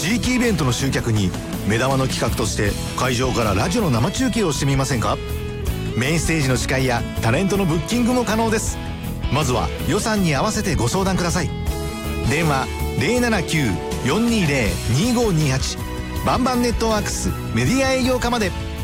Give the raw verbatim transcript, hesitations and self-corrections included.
地域イベントの集客に目玉の企画として会場からラジオの生中継をしてみませんか？メインステージの司会やタレントのブッキングも可能です。まずは予算に合わせてご相談ください。電話 ゼロななきゅう よんにゼロ にごにはち バンバンネットワークスメディア営業課まで。